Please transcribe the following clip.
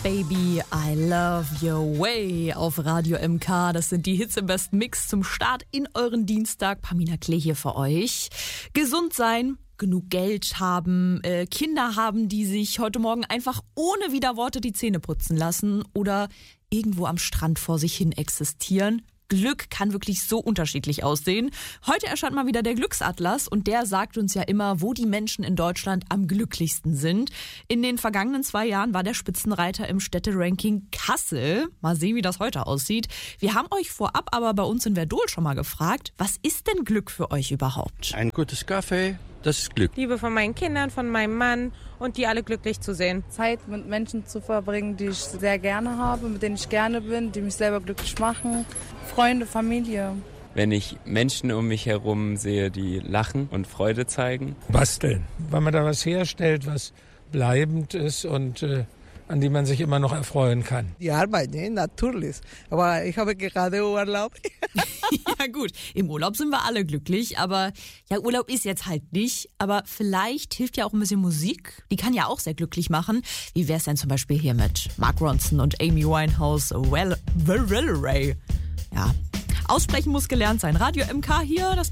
Baby, I Love Your Way auf Radio MK. Das sind die Hits im besten Mix zum Start in euren Dienstag. Pamina Klee hier für euch. Gesund sein, genug Geld haben, Kinder haben, die sich heute Morgen einfach ohne Widerworte die Zähne putzen lassen oder irgendwo am Strand vor sich hin existieren. Glück kann wirklich so unterschiedlich aussehen. Heute erscheint mal wieder der Glücksatlas und der sagt uns ja immer, wo die Menschen in Deutschland am glücklichsten sind. In den vergangenen 2 Jahren war der Spitzenreiter im Städteranking Kassel. Mal sehen, wie das heute aussieht. Wir haben euch vorab aber bei uns in Verdol schon mal gefragt, was ist denn Glück für euch überhaupt? Ein gutes Kaffee, das ist Glück. Liebe von meinen Kindern, von meinem Mann und die alle glücklich zu sehen. Zeit mit Menschen zu verbringen, die ich sehr gerne habe, mit denen ich gerne bin, die mich selber glücklich machen. Freunde, Familie. Wenn ich Menschen um mich herum sehe, die lachen und Freude zeigen. Basteln, weil man da was herstellt, was bleibend ist und an die man sich immer noch erfreuen kann. Die Arbeit, natürlich. Aber ich habe gerade Urlaub. Ja gut, im Urlaub sind wir alle glücklich, aber ja, Urlaub ist jetzt halt nicht. Aber vielleicht hilft ja auch ein bisschen Musik. Die kann ja auch sehr glücklich machen. Wie wär's denn zum Beispiel hier mit Mark Ronson und Amy Winehouse, Well Ray? Ja, aussprechen muss gelernt sein. Radio MK hier, das